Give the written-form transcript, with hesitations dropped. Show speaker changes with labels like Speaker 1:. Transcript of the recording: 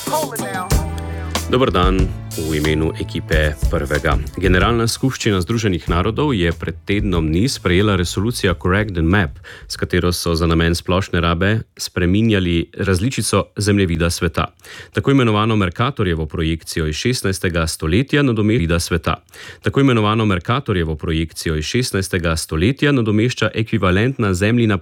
Speaker 1: Dober dan v imenu ekipe Prvega. Generalna skupščina Združenih narodov je pred tednom dni sprejela resolucijo Correct the Map, s katero so za namen splošne rabe spreminjali različico zemljevida sveta. Tako imenovano Mercatorjevo projekcijo iz 16. stoletja nadomešča ekvivalentna zemljina